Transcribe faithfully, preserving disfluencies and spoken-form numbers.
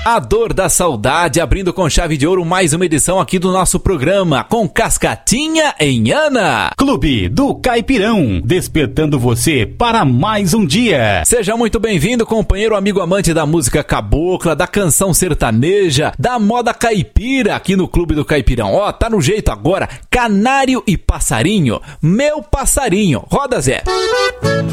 A Dor da Saudade, abrindo com chave de ouro mais uma edição aqui do nosso programa, com Cascatinha em Ana. Clube do Caipirão, despertando você para mais um dia. Seja muito bem-vindo, companheiro, amigo, amante da música cabocla, da canção sertaneja, da moda caipira, aqui no Clube do Caipirão. Ó, tá no jeito agora, Canário e Passarinho, meu passarinho. Roda, Zé.